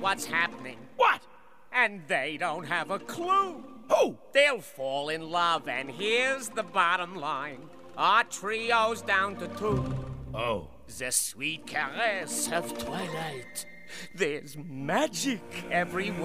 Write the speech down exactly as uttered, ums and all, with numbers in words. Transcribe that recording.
what's happening. What? And they don't have a clue. Who? They'll fall in love, and here's the bottom line. Our trio's down to two. Oh. The sweet caress of twilight. There's magic everywhere.